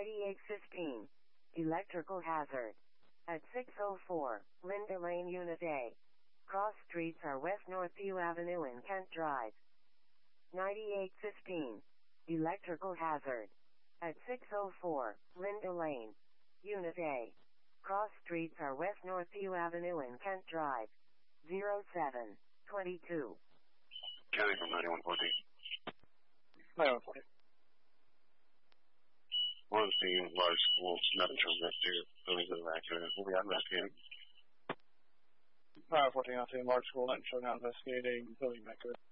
9815. Electrical hazard. At 604, Linda Lane Unit A. Cross streets are West Northview Avenue and Kent Drive. 9815. Electrical hazard. At 604, Linda Lane. Unit A. Cross streets are West Northview Avenue and Kent Drive. 0722. County from 9114. 9114. One of the large schools, nothing to investigate. Buildings are evacuated. We'll be out investigating. 14 out to large school, nothing showing out investigating. Building evacuated.